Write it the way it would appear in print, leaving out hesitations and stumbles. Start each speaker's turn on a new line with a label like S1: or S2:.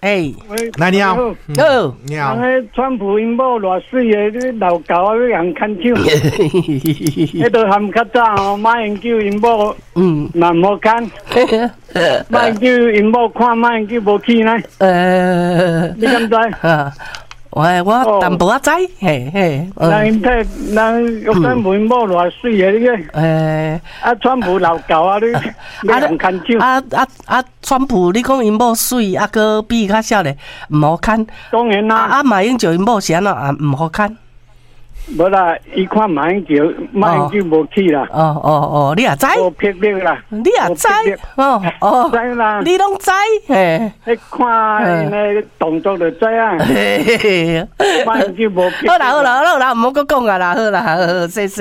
S1: 哎，
S2: 来你好，
S3: 你好。川普因某偌水的，你老狗啊，要人牵手。迄都含较早哦，马英九因某，嘛无牵。马英九因某看马英九无去呢。你敢知？
S1: 我淡薄仔知，嘿嘿。
S3: 人川普因某偌水的，你个。川普老狗啊，你人牵手。
S1: 川普，你讲因某水，个比较少咧，唔好看。
S3: 当然啦。
S1: 马英九因某是安怎唔好看？
S3: 无啦，伊看马英九无去啦。
S1: 你也知？
S3: 无霹雳啦。
S1: 你也知？
S3: 知啦。
S1: 你拢知？嘿。
S3: 你看那动作就知啊。马英九无霹雳。
S1: 好啦，唔好搁讲啊啦，好啦，谢谢。